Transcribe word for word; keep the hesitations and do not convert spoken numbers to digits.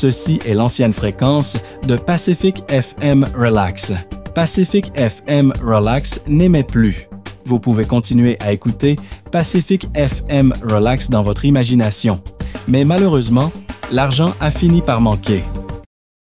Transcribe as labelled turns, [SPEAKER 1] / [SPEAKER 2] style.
[SPEAKER 1] Ceci est l'ancienne fréquence de Pacific F M Relax. Pacific F M Relax n'émet plus. Vous pouvez continuer à écouter Pacific F M Relax dans votre imagination. Mais malheureusement, l'argent a fini par manquer.